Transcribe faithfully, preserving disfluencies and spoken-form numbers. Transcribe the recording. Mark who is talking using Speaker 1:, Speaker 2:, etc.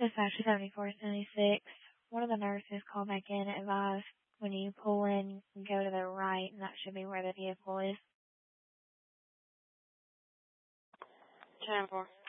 Speaker 1: Dispatcher seventy-four seventy-six. One of the nurses called back in and advised when you pull in, go to the right, and that should be where the vehicle is.
Speaker 2: ten four.